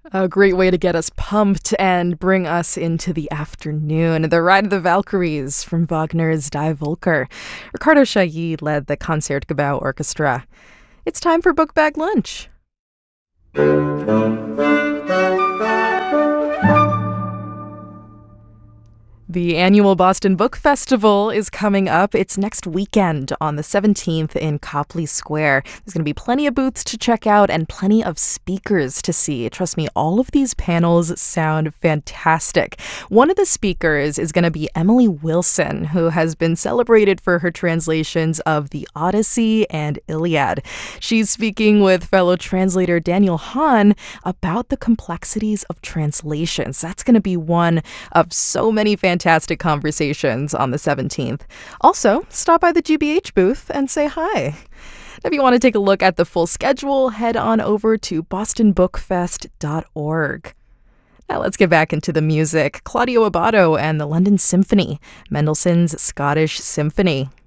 A great way to get us pumped and bring us into the afternoon. The Ride of the Valkyries from Wagner's Die Volker. Ricardo Chailly led the Concertgebouw Orchestra. It's time for Book Bag Lunch. The annual Boston Book Festival is coming up. It's next weekend on the 17th in Copley Square. There's going to be plenty of booths to check out and plenty of speakers to see. Trust me, all of these panels sound fantastic. One of the speakers is going to be Emily Wilson, who has been celebrated for her translations of the Odyssey and Iliad. She's speaking with fellow translator Daniel Hahn about the complexities of translations. That's going to be one of so many fantastic conversations on the 17th. Also, stop by the GBH booth and say hi. If you want to take a look at the full schedule, head on over to bostonbookfest.org. Now let's get back into the music. Claudio Abbado and the London Symphony, Mendelssohn's Scottish Symphony.